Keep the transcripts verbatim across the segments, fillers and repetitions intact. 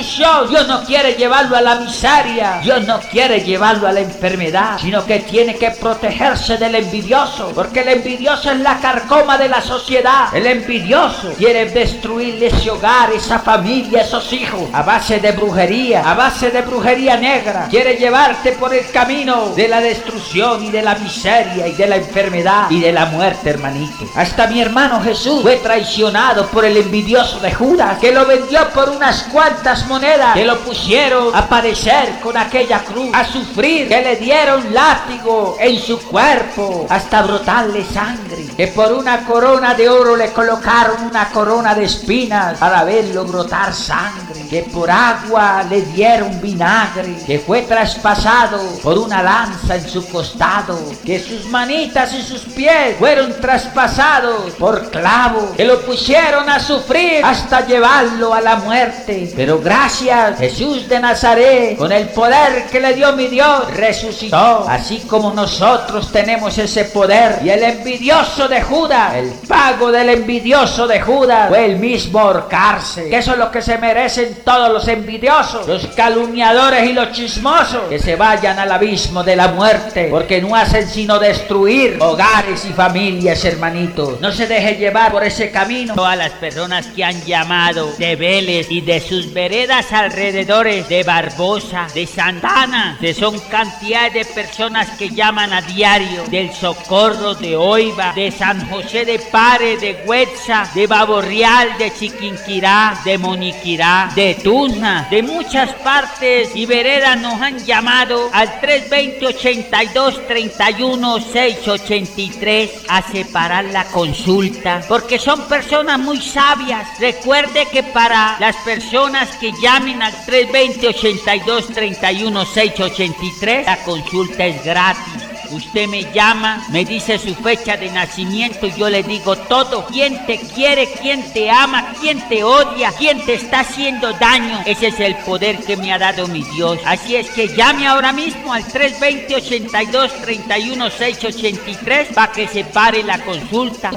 destrucción. Dios no quiere llevarlo a la miseria. Dios no quiere llevarlo a la enfermedad, sino que tiene que protegerse del envidioso, porque el envidioso es la carcoma de la sociedad. El envidioso quiere destruirle ese hogar, esa familia, esos hijos, a base de brujería, a base de brujería negra. Quiere llevarte por el camino de la destrucción y de la miseria y de la enfermedad y de la muerte, hermanito. Hasta mi hermano Jesús fue traicionado por el envidioso de Judas, que lo vendió por unas cuantas monedas, que lo pusieron a padecer con aquella cruz, a sufrir, que le dieron látigo en su cuerpo hasta brotarle sangre, que por una corona de oro le colocaron una corona de espinas para verlo brotar sangre, que por agua le dieron vinagre, que fue traspasado por una lanza en su costado, que sus manitas y sus pies fueron traspasados por clavos, que lo pusieron a sufrir hasta llevarlo a la muerte. Pero gracias, Jesús de Nazaret, con el poder que le dio mi Dios, resucitó, así como nosotros tenemos ese poder. Y el envidioso de Judas, el pago del envidioso de Judas fue el mismo ahorcarse, que eso es lo que se merecen todos los envidiosos, los calumniadores y los chismosos, que se vayan al abismo de la muerte, porque no hacen sino destruir hogares y familias, hermanitos. No se deje llevar por ese camino. Todas las personas que han llamado de Vélez y de sus veredas alrededores, de Barbosa, de Santana, que son cantidad de personas que llaman a diario, del Socorro, de Oiva, de San José de Pare, de Huetza, de Baborreal, de Chiquinquirá, de Moniquirá, de Tuzna, de muchas partes y veredas nos han llamado al tres veinte, ochenta y dos, treinta y uno, seiscientos ochenta y tres a separar la consulta, porque son personas muy sabias. Recuerde que para las personas que llamen al tres veinte, ochenta y dos, treinta y uno, seiscientos ochenta y tres, la consulta es gratis. Usted me llama, me dice su fecha de nacimiento y yo le digo todo. ¿Quién te quiere? ¿Quién te ama? ¿Quién te odia? ¿Quién te está haciendo daño? Ese es el poder que me ha dado mi Dios. Así es que llame ahora mismo al tres veinte, ochenta y dos, treinta y uno, seiscientos ochenta y tres para que se pare la consulta.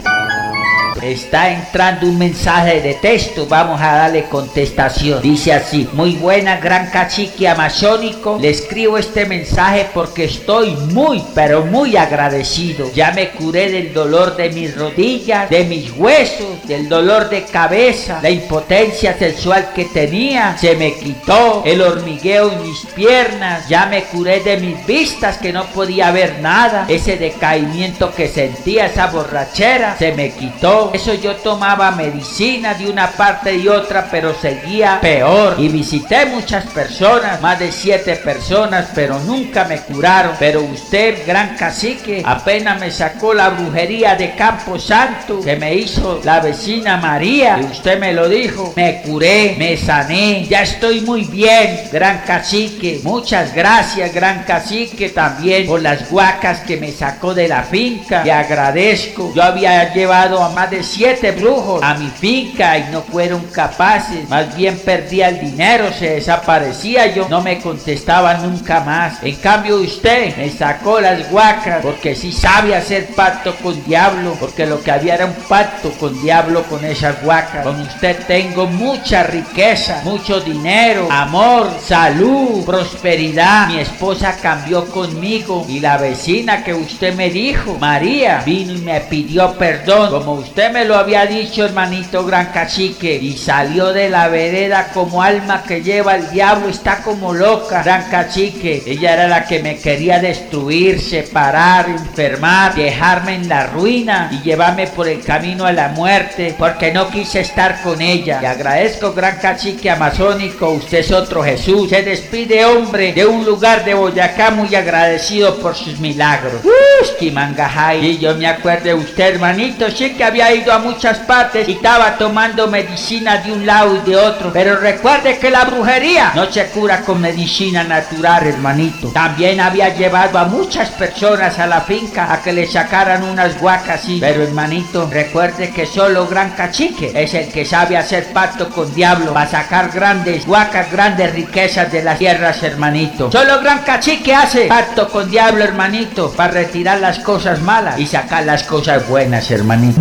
Está entrando un mensaje de texto, vamos a darle contestación. Dice así: muy buena, gran cacique amazónico, le escribo este mensaje porque estoy muy, pero muy agradecido. Ya me curé del dolor de mis rodillas, de mis huesos, del dolor de cabeza, la impotencia sexual que tenía, se me quitó, el hormigueo en mis piernas, ya me curé de mis vistas que no podía ver nada, ese decaimiento que sentía, esa borrachera, se me quitó. Eso yo tomaba medicina de una parte y otra, pero seguía peor. Y visité muchas personas, más de siete personas, pero nunca me curaron. Pero usted, gran cacique, apenas me sacó la brujería de Campo Santo que me hizo la vecina María, y usted me lo dijo, me curé, me sané, ya estoy muy bien, gran cacique. Muchas gracias, gran cacique, también por las guacas que me sacó de la finca. Le agradezco. Yo había llevado a más de siete brujos a mi finca y no fueron capaces, más bien perdía el dinero, se desaparecía yo, no me contestaba nunca más. En cambio usted me sacó las guacas, porque sí sabe hacer pacto con diablo, porque lo que había era un pacto con diablo con esas guacas. Con usted tengo mucha riqueza, mucho dinero, amor, salud, prosperidad. Mi esposa cambió conmigo y la vecina que usted me dijo, María, vino y me pidió perdón, como usted me lo había dicho, hermanito gran cacique, y salió de la vereda como alma que lleva el diablo, está como loca, gran cacique. Ella era la que me quería destruir, separar, enfermar, dejarme en la ruina y llevarme por el camino a la muerte, porque no quise estar con ella. Le agradezco, gran cacique amazónico, usted es otro Jesús. Se despide, hombre, de un lugar de Boyacá, muy agradecido por sus milagros. ¡Uy, Kimangajay! Y yo me acuerdo de usted, hermanito, sí que había ido a muchas partes y estaba tomando medicina de un lado y de otro, pero recuerde que la brujería no se cura con medicina natural, hermanito. También había llevado a muchas personas a la finca a que le sacaran unas guacas, sí, pero hermanito, recuerde que solo gran cacique es el que sabe hacer pacto con diablo para sacar grandes guacas, grandes riquezas de las tierras, hermanito. Solo gran cacique hace pacto con diablo, hermanito, para retirar las cosas malas y sacar las cosas buenas, hermanito. No sufra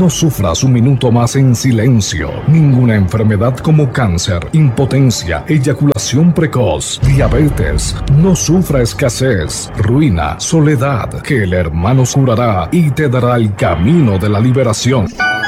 sufras un minuto más en silencio. Ninguna enfermedad como cáncer, impotencia, eyaculación precoz, diabetes, no sufra escasez, ruina, soledad, que el hermano curará y te dará el camino de la liberación.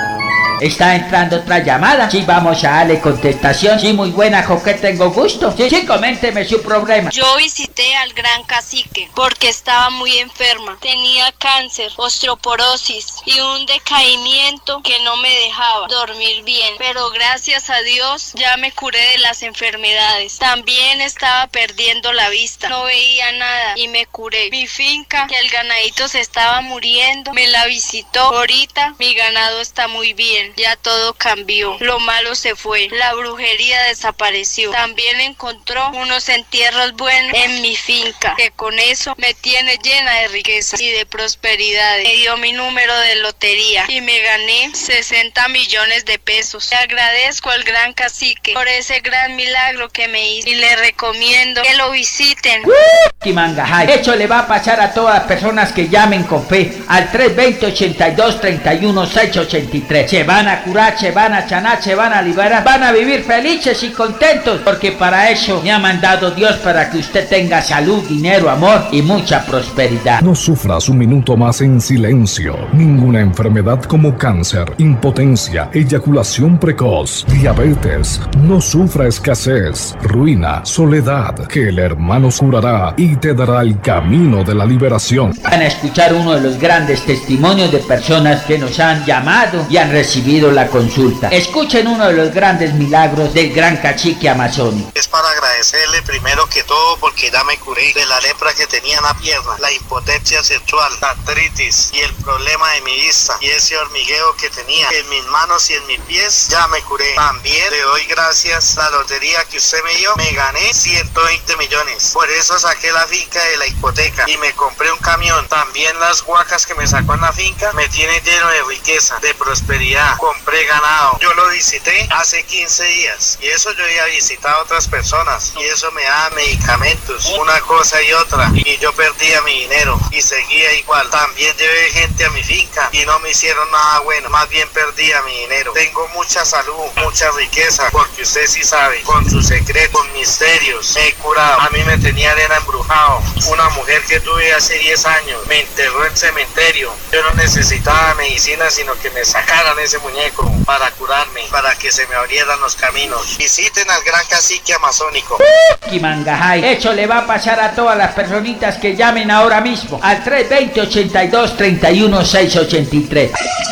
Está entrando otra llamada. Sí, vamos a darle contestación. Sí, muy buena, ¿con qué tengo gusto? Sí, sí, coménteme su problema. Yo visité al gran cacique porque estaba muy enferma. Tenía cáncer, osteoporosis y un decaimiento que no me dejaba dormir bien. Pero gracias a Dios ya me curé de las enfermedades. También estaba perdiendo la vista. No veía nada y me curé. Mi finca, que el ganadito se estaba muriendo, me la visitó. Ahorita mi ganado está muy bien. Ya todo cambió, lo malo se fue, la brujería desapareció. También encontró unos entierros buenos en mi finca, que con eso me tiene llena de riquezas y de prosperidad. Me dio mi número de lotería y me gané sesenta millones de pesos. Le agradezco al gran cacique por ese gran milagro que me hizo y le recomiendo que lo visiten. Kimangajay. Eso le va a pasar a todas las personas que llamen con fe al tres veinte, ochenta y dos, treinta y uno, seiscientos ochenta y tres. Se van a curar, se van a sanar, se van a liberar, van a vivir felices y contentos, porque para eso me ha mandado Dios, para que usted tenga salud, dinero, amor y mucha prosperidad. No sufras un minuto más en silencio. Ninguna enfermedad como cáncer, impotencia, eyaculación precoz, diabetes, no sufra escasez, ruina, soledad, que el hermano curará y te dará el camino de la liberación. Van a escuchar uno de los grandes testimonios de personas que nos han llamado y han recibido la consulta. Escuchen uno de los grandes milagros del gran cacique amazónico. Es para agradecerle primero que todo porque ya me curé de la lepra que tenía en la pierna, la impotencia sexual, la artritis y el problema de mi vista y ese hormigueo que tenía en mis manos y en mis pies. Ya me curé. También le doy gracias a la lotería que usted me dio. Me gané ciento veinte millones. Por eso saqué la finca de la hipoteca y me compré un camión. También las guacas que me sacó en la finca me tienen lleno de riqueza, de prosperidad. Compré ganado. Yo lo visité hace quince días y eso yo había visitado a otras personas y eso me da medicamentos, una cosa y otra, y yo perdía mi dinero y seguía igual. También llevé gente a mi finca y no me hicieron nada bueno, más bien perdía mi dinero. Tengo mucha salud, mucha riqueza, porque usted sí sabe, con sus secretos, con misterios, me he curado. A mí me tenía arena embrujado. Una mujer que tuve hace diez años me enterró en cementerio. Yo no necesitaba medicina, sino que me sacaran ese muñeco para curarme, para que se me abrieran los caminos. Visiten al gran cacique amazónico. Kimangajay. Eso le va a pasar a todas las personitas que llamen ahora mismo al tres veinte, ochenta y dos, treinta y uno, seiscientos ochenta y tres.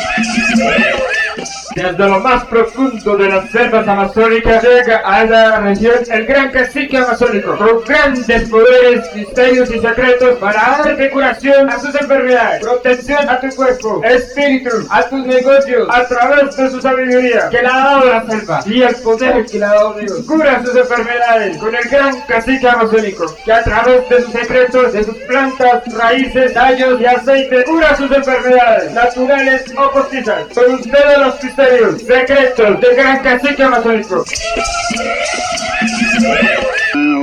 Desde lo más profundo de las selvas amazónicas llega a la región el gran cacique amazónico, con grandes poderes, misterios y secretos para darte curación a tus enfermedades, protección a tu cuerpo, espíritu, a tus negocios, a través de su sabiduría que le ha dado la selva y el poder que le ha dado Dios. Cura sus enfermedades con el gran cacique amazónico, que a través de sus secretos, de sus plantas, raíces, tallos y aceites, cura sus enfermedades, naturales o postizas. Con ustedes los misterios secretos del gran cacique amazónico.